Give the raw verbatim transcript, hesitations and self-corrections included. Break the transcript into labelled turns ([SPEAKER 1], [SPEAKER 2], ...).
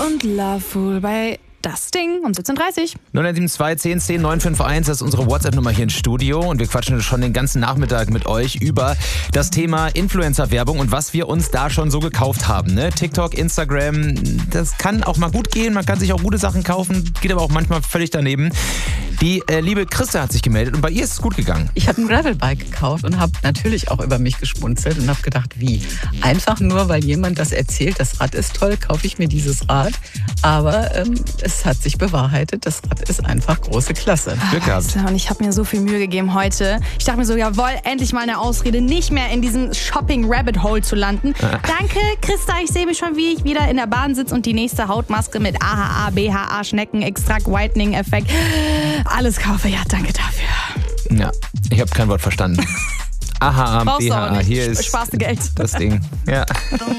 [SPEAKER 1] und Loveful bei Das Ding um siebzehn Uhr dreißig.
[SPEAKER 2] null eins sieben zwei zehn zehn neun fünf eins, das ist unsere WhatsApp-Nummer hier im Studio und wir quatschen schon den ganzen Nachmittag mit euch über das Thema Influencer-Werbung und was wir uns da schon so gekauft haben. Ne? TikTok, Instagram, das kann auch mal gut gehen, man kann sich auch gute Sachen kaufen, geht aber auch manchmal völlig daneben. Die äh, liebe Christa hat sich gemeldet und bei ihr ist es gut gegangen.
[SPEAKER 3] Ich habe ein Gravelbike gekauft und habe natürlich auch über mich geschmunzelt und habe gedacht, wie? Einfach nur, weil jemand das erzählt, das Rad ist toll, kaufe ich mir dieses Rad. Aber ähm, es hat sich bewahrheitet, das Rad ist einfach große Klasse.
[SPEAKER 2] Glück gehabt.
[SPEAKER 1] Und ich habe mir so viel Mühe gegeben heute. Ich dachte mir so, jawohl, endlich mal eine Ausrede, nicht mehr in diesem Shopping-Rabbit-Hole zu landen.
[SPEAKER 2] Ah.
[SPEAKER 1] Danke, Christa, ich sehe mich schon, wie ich wieder in der Bahn sitze und die nächste Hautmaske mit A H A, B H A, Schnecken, Extrakt, Whitening-Effekt, alles kaufe. Ja, danke dafür.
[SPEAKER 2] Ja, ich habe kein Wort verstanden. A H A,
[SPEAKER 1] Brauchst
[SPEAKER 2] B
[SPEAKER 1] du
[SPEAKER 2] H
[SPEAKER 1] auch
[SPEAKER 2] A,
[SPEAKER 1] nicht.
[SPEAKER 2] hier ist
[SPEAKER 1] Sparst du Geld.
[SPEAKER 2] das Ding. Ja.